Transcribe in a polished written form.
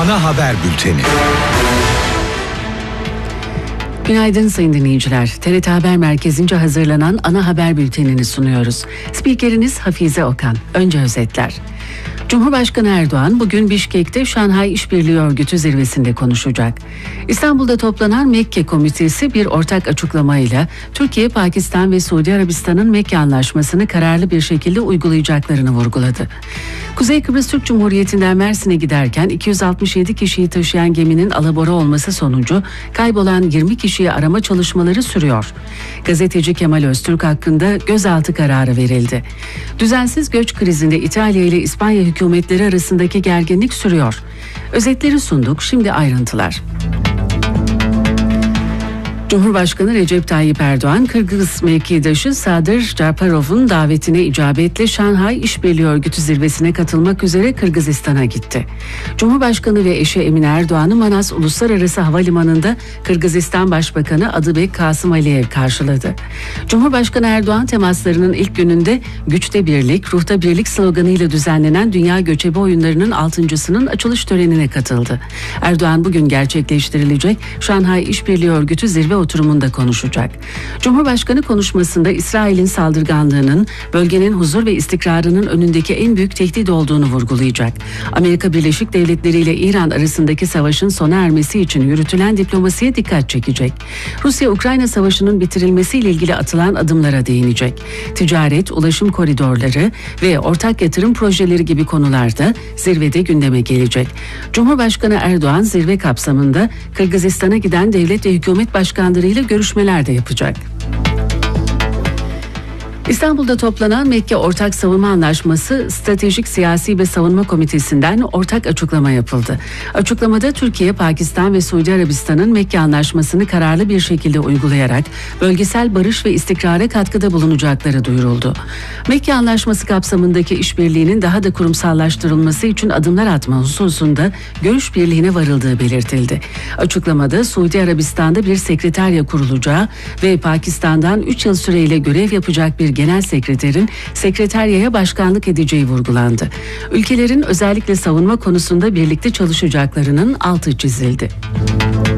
Ana haber bülteni. Günaydın sayın dinleyiciler. TRT Haber Merkezi'nce hazırlanan ana haber bültenini sunuyoruz. Spikeriniz Hafize Okan. Önce özetler. Cumhurbaşkanı Erdoğan bugün Bişkek'te Şanghay İşbirliği Örgütü zirvesinde konuşacak. İstanbul'da toplanan Mekke Komitesi bir ortak açıklamayla Türkiye, Pakistan ve Suudi Arabistan'ın Mekke Anlaşması'nı kararlı bir şekilde uygulayacaklarını vurguladı. Kuzey Kıbrıs Türk Cumhuriyeti'nden Mersin'e giderken 267 kişiyi taşıyan geminin alabora olması sonucu kaybolan 20 kişiyi arama çalışmaları sürüyor. Gazeteci Kemal Öztürk hakkında gözaltı kararı verildi. Düzensiz göç krizinde İtalya ile İspanya hükümetleri arasındaki gerginlik sürüyor. Özetleri sunduk, şimdi ayrıntılar. Cumhurbaşkanı Recep Tayyip Erdoğan, Kırgız mevkidaşı Sadır Japarov'un davetine icabetle Şanghay İşbirliği Örgütü zirvesine katılmak üzere Kırgızistan'a gitti. Cumhurbaşkanı ve eşi Emine Erdoğan'ı Manas Uluslararası Havalimanı'nda Kırgızistan Başbakanı Adıbek Kasım Aliyev karşıladı. Cumhurbaşkanı Erdoğan temaslarının ilk gününde "Güçte Birlik, Ruhta Birlik" sloganıyla düzenlenen Dünya Göçebe Oyunları'nın 6.'sının açılış törenine katıldı. Erdoğan bugün gerçekleştirilecek Şanghay İşbirliği Örgütü zirve oturumunda konuşacak. Cumhurbaşkanı konuşmasında İsrail'in saldırganlığının bölgenin huzur ve istikrarının önündeki en büyük tehdit olduğunu vurgulayacak. Amerika Birleşik Devletleri ile İran arasındaki savaşın sona ermesi için yürütülen diplomasiye dikkat çekecek. Rusya-Ukrayna savaşının bitirilmesiyle ilgili atılan adımlara değinecek. Ticaret, ulaşım koridorları ve ortak yatırım projeleri gibi konularda zirvede gündeme gelecek. Cumhurbaşkanı Erdoğan zirve kapsamında Kırgızistan'a giden devlet ve hükümet başkanlarıyla görüşmeler de yapacak. İstanbul'da toplanan Mekke Ortak Savunma Anlaşması Stratejik Siyasi ve Savunma Komitesi'nden ortak açıklama yapıldı. Açıklamada Türkiye, Pakistan ve Suudi Arabistan'ın Mekke Anlaşması'nı kararlı bir şekilde uygulayarak bölgesel barış ve istikrara katkıda bulunacakları duyuruldu. Mekke Anlaşması kapsamındaki işbirliğinin daha da kurumsallaştırılması için adımlar atma hususunda görüş birliğine varıldığı belirtildi. Açıklamada Suudi Arabistan'da bir sekreterya kurulacağı ve Pakistan'dan 3 yıl süreyle görev yapacak bir genel sekreterin sekreteryaya başkanlık edeceği vurgulandı. Ülkelerin özellikle savunma konusunda birlikte çalışacaklarının altı çizildi.